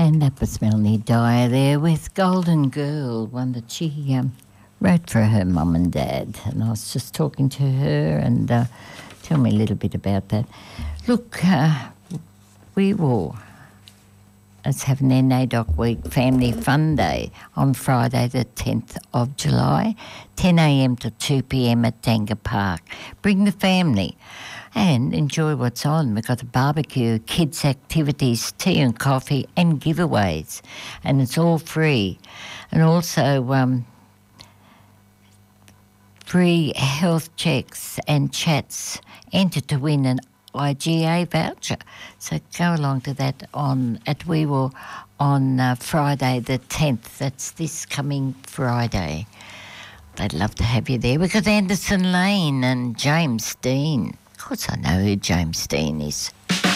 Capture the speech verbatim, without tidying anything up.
And that was Melanie Dyer there with Golden Girl, one that she um, wrote for her mum and dad. And I was just talking to her and uh, tell me a little bit about that. Look, uh, we will let's have an N A D O C Week Family Fun Day on Friday the tenth of July, ten a.m. to two p.m. at Danga Park. Bring the family and enjoy what's on. We've got a barbecue, kids' activities, tea and coffee and giveaways, and it's all free. And also um, free health checks and chats. Enter to win an I G A voucher. So go along to that on at We Will on uh, Friday the tenth. That's this coming Friday. They'd love to have you there. We've got Anderson Lane and James Dean. Of course I know who James Dean is.